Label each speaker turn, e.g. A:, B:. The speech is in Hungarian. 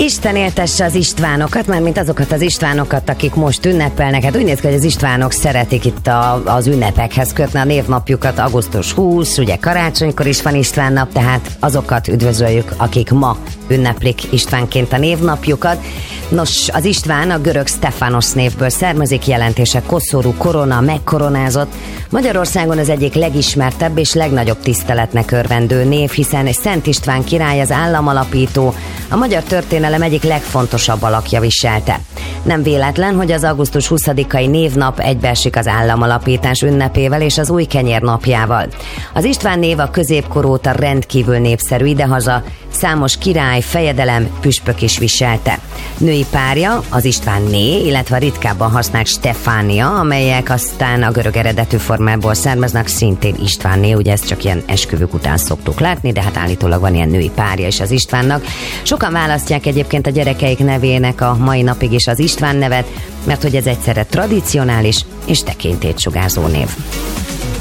A: Isten éltesse az Istvánokat, mármint azokat az Istvánokat, akik most ünnepelnek. Hát úgy néz ki, hogy az Istvánok szeretik itt az ünnepekhez kötni a névnapjukat. Augusztus 20, ugye karácsonykor is van István nap, tehát azokat üdvözöljük, akik ma ünneplik Istvánként a névnapjukat. Nos, az István a görög Stefanos névből származik, jelentése koszorú, korona, megkoronázott. Magyarországon az egyik legismertebb és legnagyobb tiszteletnek örvendő név, hiszen Szent István király, az államalapító, a magyar történelem egyik legfontosabb alakja viselte. Nem véletlen, hogy az augusztus 20-ai névnap egybeesik az államalapítás ünnepével és az új kenyér napjával. Az István név a középkor óta rendkívül népszerű, idehaza számos király, fejedelem, püspök is viselte. Női párja az Istvánné, illetve a ritkábban használt Stefánia, amelyek aztán a görög eredetű formából származnak, szintén Istvánné, ugye ezt csak ilyen esküvők után szoktuk látni, de hát állítólag van ilyen női párja is az Istvánnak. Sokan választják egyébként a gyerekeik nevének a mai napig is az István nevet, mert hogy ez egyszerre tradicionális és tekintélyt sugárzó név.